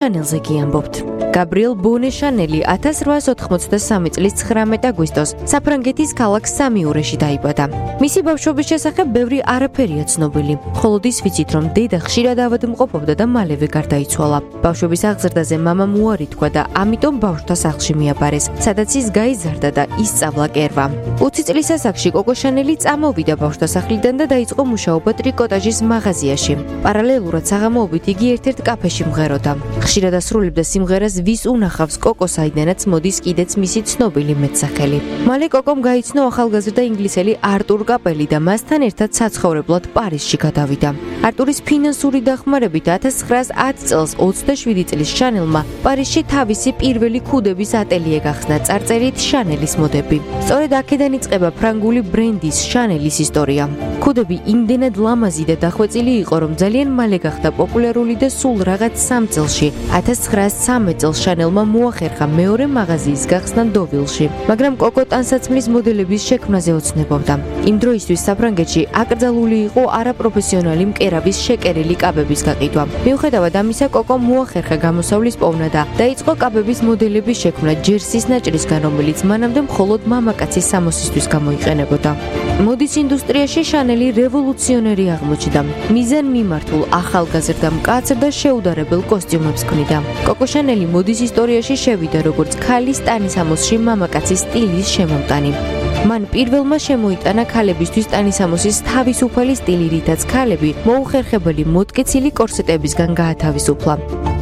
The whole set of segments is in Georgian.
შანელზე გიამბობთ. გაბრიელ ბონე შანელი 1883 წლის 19 აგვისტოს საფრანგეთის ქალაქ სამიურეში დაიბადა. მისი ბავშვობის შესახებ ბევრი არაფერია ცნობილი. მხოლოდ ის ვიცით, რომ დედა ხშირად ავადმყოფობდა და მალევე გარდაიცვალა. ბავშვობის აღზრდაზე მამამ უარი თქვა და ამიტომ ბავშვთა სახლში მიაბარეს, სადაც ის გაიზარდა და ისწავლა კერვა. 20 წლის ასაკში კოკო შანელი წამოვიდა ბავშვთა სახლიდან და დაიწყო მუშაობა ტრიკოტაჟის მაღაზიაში. პარალელურად საღამოობით იგი ერთ-ერთ კაფეში მღეროდა. ხშირად ასრულებდა სიმღერას ვის უნახავს კოკო, საიდანაც მოდის კიდეც მისი ცნობილი მეტსახელი. მალე კოკომ გაიცნო ახალგაზრდა ინგლისელი არტურ კაპელი და მასთან ერთად საცხოვრებლად პარიზში გადავიდა. არტურის ფინანსური დახმარებით 1910 წელს 27 წლის შანელმა პარიზში თავისი პირველი ქუდების ატელიე გახსნა, წარწერით შანელის მოდები. სწორედ აქედან იწყება ფრანგული ბრენდის შანელის ისტორია. ქუდები იმდენად ლამაზი და დახვეწილი იყო, რომ ძალიან მალე გახდა პოპულარული და სულ რაღაც 3 წელში 1913 წელს შანელმა მოახერხა მეორე მაღაზიის გახსნა დოვილში, მაგრამ კოკო ტანსაცმლის მოდელების შექმნაზე ოცნებობდა. იმ დროისთვის საფრანგეთში აკრძალული იყო არაპროფესიონალი მკერავის შეკერილი კაბების გაყიდვა. მიუხედავად ამისა, კოკომ მოახერხა გამოსავლის პოვნა და დაიწყო კაბების მოდელების შექმნა ჯერსის ნაჭრისგან, რომელიც მანამდე მხოლოდ მამაკაცის სამოსისთვის გამოიყენებოდა. მოდის ინდუსტრიაში შანელი რევოლუციონერი აღმოჩნდა. მიზან მიმართულ ახალგაზრდა მკაცრ და შეუდარებელ კოსტიუმებს ქმნიდა. კოკო შანელი მოდის ისტორიაში შევიდა როგორც ქალის ტანისამოსში მამაკაცის სტილის შემომტანი. მან პირველმა შემოიტანა ქალებისთვის ტანისამოსის თავისუფალი სტილი, რითაც ქალები მოუხერხებელი მოტკიცილი კორსეტებისგან გაათავისუფლა.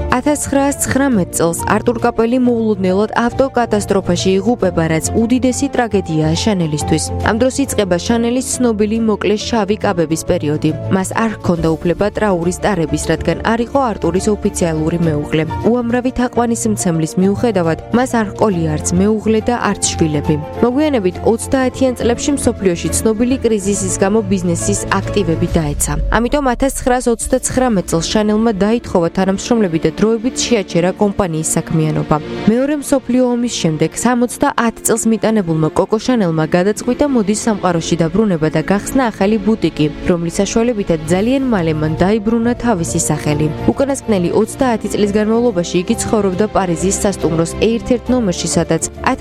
1919 წელს არტურ კაპელი მოულოდნელად ავტოკატასტროფაში იღუპება, რაც უდიდესი ტრაგედიაა შანელისთვის. ამ დროს იწყება შანელის ცნობილი მოკლე შავი კაბების პერიოდი. მას არ ჰქონდა უფლება ტრაურის ტარების, რადგან არ იყო არტურის ოფიციალური მეუღლე. უამრავი თაყვანისმცემლის მიუხედავად, მას არ ჰყოლია არც მეუღლე და არც შვილები. მოგვიანებით 30-იან წლებში მსოფლიოში ცნობილი კრიზისის გამო ბიზნესის აქტივები დაეცა. ამიტომ 1929 წელს შანელმა დაითხოვა თანამშრომლები და დროებით შეაჩერა კომპანიის საქმიანობა. მეორე მსოფლიო ომის შემდეგ 70 წელს მიტანებულმა კოკო შანელმა გადაწყვიტა მოდის სამყაროში დაბრუნება და გახსნა ახალი ბუტიკი, რომლის საშუალებითაც ძალიან მალე მან დაიბრუნა თავისი სახელი. უკანასკნელი 30 წლის განმავლობაში იგი ცხოვრობდა პარიზის სასტუმროს ერთ-ერთ ნომერში, სადაც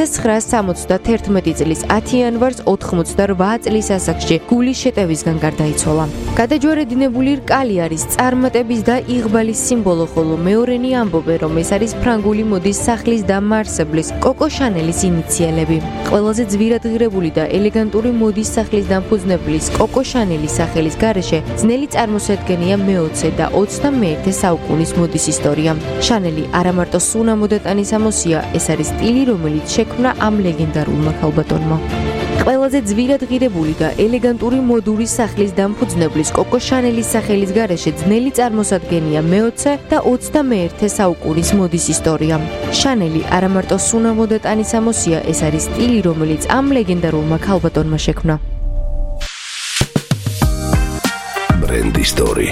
1971 წლის 10 იანვარს 88 წლის ასაკში გულის შეტევისგან გარდაიცვალა. გადაჯვარედინებული რკალი არის წარმატების და იღბალის სიმბოლო, ხოლო მეორენი ამბობენ, რომ ეს არის ფრანგული მოდის სახლის დამაარსებლის კოკო შანელის ინიციალები. ყველაზე ძვირადღირებული და ელეგანტური მოდის სახლის დამფუძნებლის კოკო შანელის სახელის გარეშე ძნელი წარმოსადგენია მე-20 და 21 საუკუნის მოდის ისტორია. შანელი არა მარტო სუნამო და ტანისამოსია, ეს არის სტილი, რომელიც შექმნა ამ ლეგენდარულმა ქალბატონმა. ყველაზე ძვირადღირებული და ელეგანტური მოდური სახლის დამფუძნებლის კოკო შანელის სახელის გარეშე ძნელი წარმოსადგენია მე-20 და 21 საუკუნის მოდის ისტორია. შანელი არა მარტო სუნამო და ტანისამოსია, ეს არის სტილი, რომელიც ამ ლეგენდარულმა ქალბატონმა შექმნა. ბრენდი სტორი.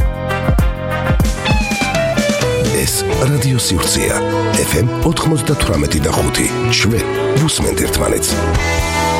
ეს რადიო სივრცეა FM 98.5. ჩვენ ვუსმენთ ერთმანეთს.